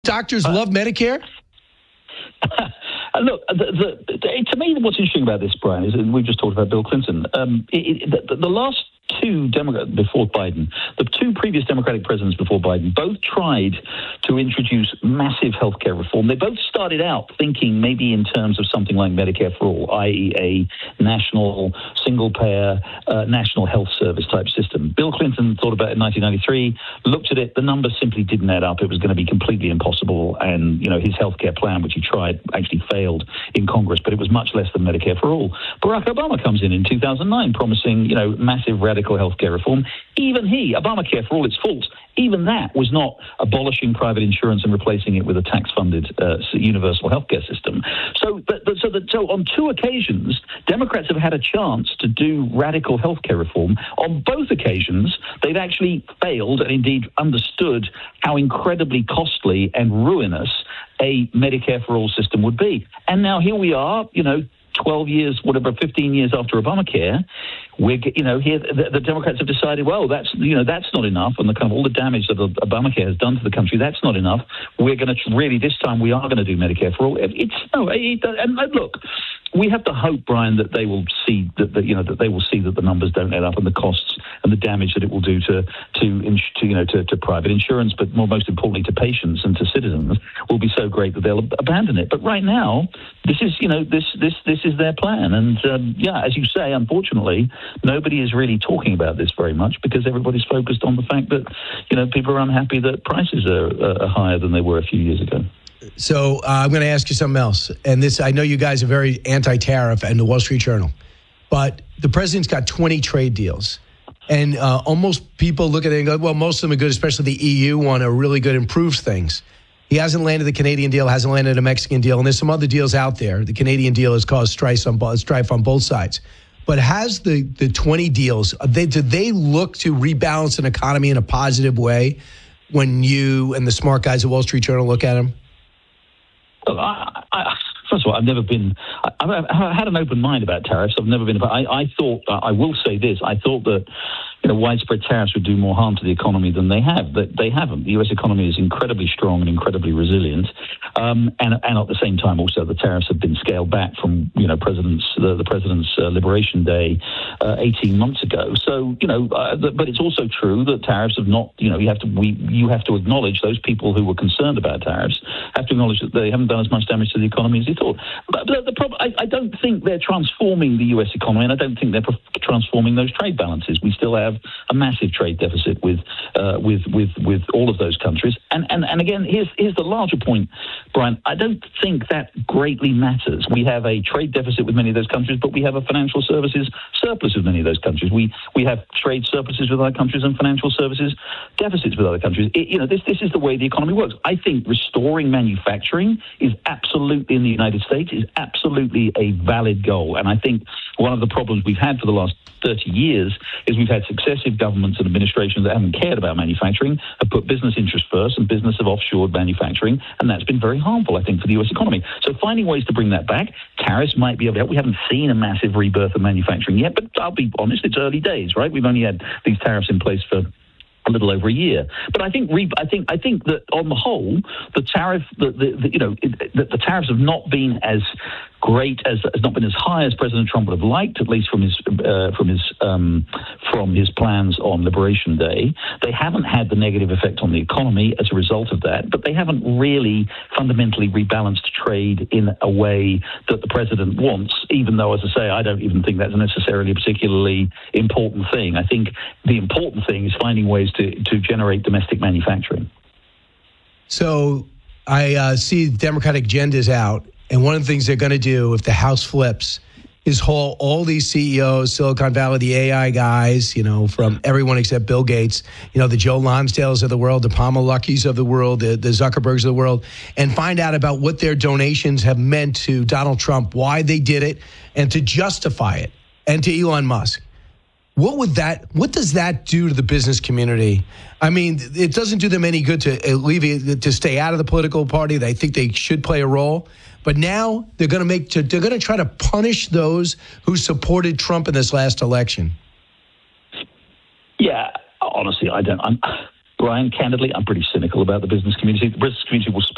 Doctors love Medicare? Look, to me, what's interesting about this, Brian, is, and we've just talked about Bill Clinton, the last two Democrats before Biden, the two previous Democratic presidents before Biden, both tried to introduce massive healthcare reform. They both started out thinking maybe in terms of something like Medicare for all, i.e. a national single-payer national health service type system. Bill Clinton thought about it in 1993, looked at it, the numbers simply didn't add up. It was going to be completely impossible, and his healthcare plan, which he tried, actually failed in Congress, but it was much less than Medicare for all. Barack Obama comes in 2009 promising, massive radical healthcare reform. Even Obamacare, for all its faults, even that was not abolishing private insurance and replacing it with a tax-funded universal healthcare system. So on two occasions, Democrats have had a chance to do radical healthcare reform. On both occasions, they've actually failed and indeed understood how incredibly costly and ruinous a Medicare for all system would be. And now here we are, 12 years, 15 years after Obamacare, here the Democrats have decided, well, that's not enough, and the kind of all the damage that Obamacare has done to the country, that's not enough. We're going to really this time we are going to do Medicare for all. And look, we have to hope, Brian, that they will see that they will see that the numbers don't add up and the costs and the damage that it will do to private insurance, but most importantly to patients and to citizens will be so great that they'll abandon it. But right now, this is this is their plan, and as you say, unfortunately, nobody is really talking about this very much because everybody's focused on the fact that people are unhappy that prices are higher than they were a few years ago. So I'm going to ask you something else. And this, I know you guys are very anti-tariff and the Wall Street Journal, but the president's got 20 trade deals. And almost people look at it and go, well, most of them are good, especially the EU one are really good, improves things. He hasn't landed the Canadian deal, hasn't landed a Mexican deal, and there's some other deals out there. The Canadian deal has caused strife on both sides. But has the 20 deals, do they look to rebalance an economy in a positive way when you and the smart guys at Wall Street Journal look at them? First of all, I've had an open mind about tariffs. I've never been. I thought, I will say this, I thought that widespread tariffs would do more harm to the economy than they have. But they haven't. The U.S. economy is incredibly strong and incredibly resilient. And at the same time, also, the tariffs have been scaled back from, the president's Liberation Day 18 months ago. So, but it's also true that tariffs have not, you have to acknowledge those people who were concerned about tariffs have to acknowledge that they haven't done as much damage to the economy as they thought. But the problem, I don't think they're transforming the U.S. economy, and I don't think they're transforming those trade balances. We still have a massive trade deficit with all of those countries. And again, here's the larger point, Brian. I don't think that greatly matters. We have a trade deficit with many of those countries, but we have a financial services surplus with many of those countries. We have trade surpluses with other countries and financial services deficits with other countries. This is the way the economy works. I think restoring manufacturing is absolutely, in the United States, is absolutely a valid goal. And I think one of the problems we've had for the last 30 years is we've had successive governments and administrations that haven't cared about manufacturing, have put business interests first, and business have offshored manufacturing, and that's been very harmful, I think, for the U.S. economy. So finding ways to bring that back, tariffs might be able to help. We haven't seen a massive rebirth of manufacturing yet, but I'll be honest, it's early days, right? We've only had these tariffs in place for a little over a year, but I think that on the whole, the tariff, the tariffs have not been as great has not been as high as President Trump would have liked, at least from his plans on Liberation Day. They haven't had the negative effect on the economy as a result of that, but they haven't really fundamentally rebalanced trade in a way that the president wants, even though, as I say, I don't even think that's necessarily a particularly important thing. I think the important thing is finding ways to generate domestic manufacturing. So I see the Democratic agenda's out. And one of the things they're going to do if the House flips is haul all these CEOs, Silicon Valley, the AI guys, from everyone except Bill Gates, the Joe Lonsdales of the world, the Palmer Luckies of the world, the Zuckerbergs of the world, and find out about what their donations have meant to Donald Trump, why they did it, and to justify it, and to Elon Musk. What does that do to the business community? I mean, it doesn't do them any good to stay out of the political party. They think they should play a role. But now they're going to try to punish those who supported Trump in this last election. Yeah, honestly, Brian, candidly, I'm pretty cynical about the business community. The business community will spend